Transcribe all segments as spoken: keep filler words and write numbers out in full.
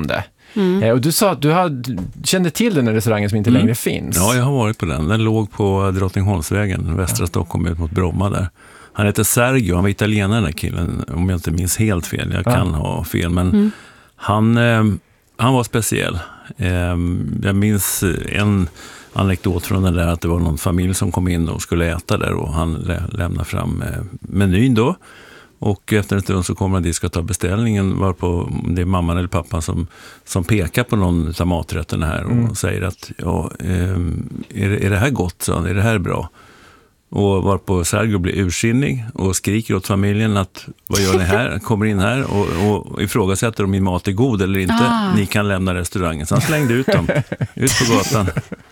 om det. Mm. Och du sa att du hade, kände till den här restaurangen som inte mm. längre finns. Ja, jag har varit på den. Den låg på Drottningholmsvägen, västra ja. Stockholm ut mot Bromma där. Han heter Sergio, han var italienare den här killen, om jag inte minns helt fel. Jag kan ja. ha fel, men mm. han, eh, han var speciell. Eh, jag minns en anekdot från den där att det var någon familj som kom in och skulle äta där och han lä- lämnade fram eh, menyn då. Och efter en stund så kommer han dit ska ta beställningen varpå det är mamman eller pappan som, som pekar på någon av maträtterna här och mm. säger att ja, eh, är, det, är det här gott? Så är det här bra? Och varpå Sergio blir ursinnig och skriker åt familjen att vad gör ni här? Kommer in här och, och ifrågasätter om min mat är god eller inte. Ah. Ni kan lämna restaurangen. Så han slängde ut dem ut på gatan.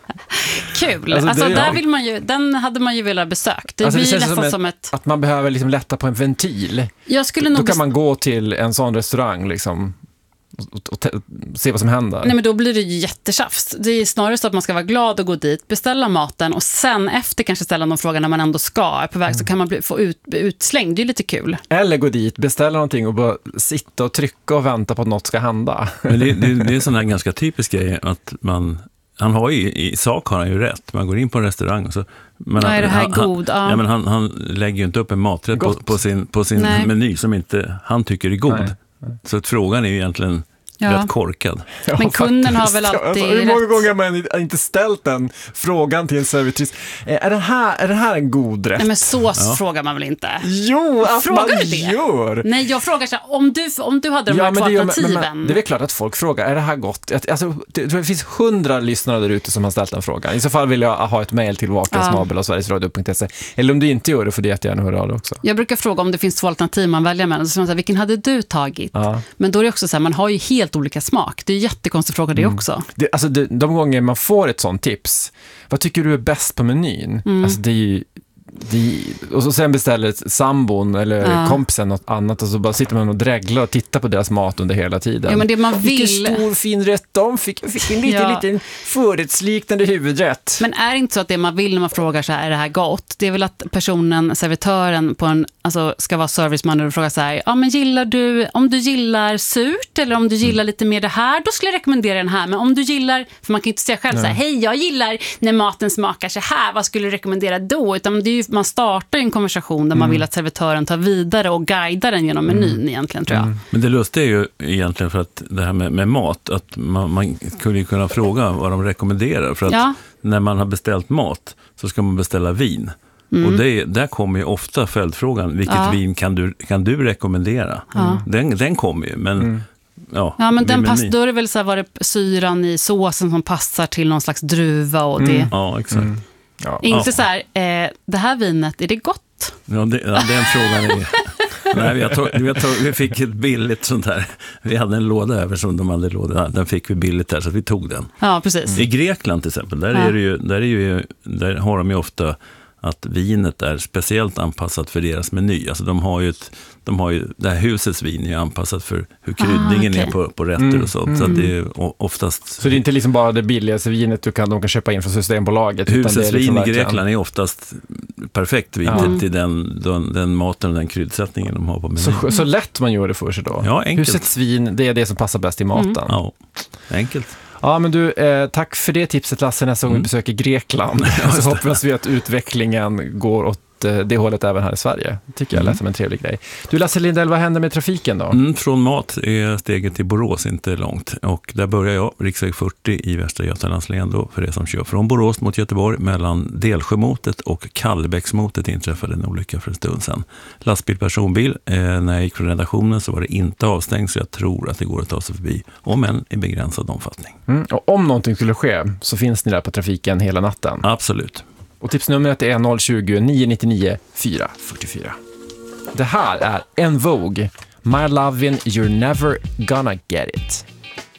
Kul. Alltså, alltså där vill man ju, den hade man ju velat besökt. Det alltså, blir det nästan som, ett, som ett... att man behöver liksom lätta på en ventil. Jag skulle då nog kan man gå till en sån restaurang liksom och, och, och se vad som händer. Nej, men då blir det ju jättetjafst. Det är snarare så att man ska vara glad och gå dit, beställa maten och sen efter kanske ställa någon fråga när man ändå ska är på väg, mm. så kan man bli, få ut, utslängd. Det är ju lite kul. Eller gå dit, beställa någonting och bara sitta och trycka och vänta på att något ska hända. Men det, det, det är en sån här ganska typisk grej att man, han har ju, i sak har han ju rätt. Man går in på en restaurang och så men Nej, han, det här är han, god. Ja. Ja, men han, han lägger ju inte upp en maträtt på, på sin, på sin meny som inte han tycker är god. Nej, nej. Så att frågan är ju egentligen ja. rätt korkad. Men ja, kunden har väl alltid alltså, hur många rätt... gånger har man inte ställt den frågan till en servitris? Är det här, är det här en god rätt? Nej, men så ja. frågar man väl inte? Jo, att frågar man du det? gör. Nej, jag frågar så här, om du, om du hade de ja, här två det, alternativen. men, men, det är väl klart att folk frågar, är det här gott? Alltså, det, det finns hundra lyssnare där ute som har ställt den frågan. I så fall vill jag ha ett mejl till vakensnabel och sverigesradio punkt se. Eller om du inte gör det får du jättegärna höra av det också. Jag brukar fråga om det finns två alternativ man väljer mellan. Så säger, vilken hade du tagit? Ja. Men då är det också så här, man har ju helt olika smak. Det är jättekonstigt fråga det också. Mm. Det, alltså det, de gånger man får ett sånt tips, vad tycker du är bäst på menyn? Mm. Alltså det är ju det, och så sen beställer sambon eller ja. kompisen något annat och så bara sitter man och dreglar och tittar på deras mat under hela tiden. Ja, men det man vill... Vilken stor fin rätt de fick. fick en liten, ja. liten förrättsliknande huvudrätt. Men är det inte så att det man vill när man frågar så här, är det här gott? Det är väl att personen, servitören på en, alltså ska vara serviceman och fråga så här, ja men gillar du, om du gillar surt eller om du gillar mm. lite mer det här, då skulle jag rekommendera den här. Men om du gillar, för man kan ju inte säga själv ja. så här, hej jag gillar när maten smakar så här, vad skulle du rekommendera då? Utan det är ju, man startar en konversation där mm. man vill att servitören tar vidare och guidar den genom menyn mm. egentligen tror jag. Mm. Men det lustiga är ju egentligen för att det här med, med mat, att man, man skulle ju kunna fråga vad de rekommenderar för att ja. när man har beställt mat så ska man beställa vin. Mm. Och det, där kommer ju ofta följdfrågan, vilket ja. vin kan du, kan du rekommendera? Mm. Den, den kommer ju, men mm. Ja, ja, men den pass, då är det väl så här, var det syran i såsen som passar till någon slags druva och det. Mm. Ja, exakt. Mm. Ja. Inte ja. så här, eh, det här vinet, är det gott? Ja, det, ja den frågan är... Nej, vi, tog, vi, tog, vi fick ett billigt sånt här. Vi hade en låda över som de hade låda. Den fick vi billigt där så vi tog den. Ja, precis. I Grekland till exempel, där, ja. är det ju, där, är ju, där har de ju ofta att vinet är speciellt anpassat för deras meny. Alltså de har ju ett, de har ju, det här husets vin är anpassat för hur kryddningen ah, okay. är på, på rätter mm, och sånt. Mm. Så att det är oftast... Så det är inte liksom bara det billigaste vinet du kan, de kan köpa in från Systembolaget? Husets utan det är liksom vin i verkligen... Grekland är oftast perfekt vin mm. till den, den, den maten och den kryddsättningen de har på menyn. Så, så lätt man gör det för sig då? Ja, enkelt. Husets vin, det är det som passar bäst i maten? Mm. Ja, enkelt. Ja, men du, eh, tack för det tipset Lasse nästa gång mm. vi besöker Grekland. Så hoppas vi att utvecklingen går åt eh, det hållet även här i Sverige. Tycker jag lät som en trevlig grej. Du Lasse Lindell, vad händer med trafiken då? Mm, från Mat är steget till Borås inte långt. Och där börjar jag, riksväg fyrtio i Västra Götalandslän då, för det som kör från Borås mot Göteborg. Mellan Delsjömotet och Kallbäcksmotet inträffade en olycka för en stund sedan. Lastbil, personbil. Eh, när jag gick från redaktionen så var det inte avstängt så jag tror att det går att ta sig förbi. Om än i begränsad omfattning. Mm, och om någonting skulle ske så finns ni där på trafiken hela natten? Absolut. Och tipsnumret är noll tjugo, nio nittionio, fyra fyrtiofyra. Det här är En Vogue. My Lovin' You're Never Gonna Get It.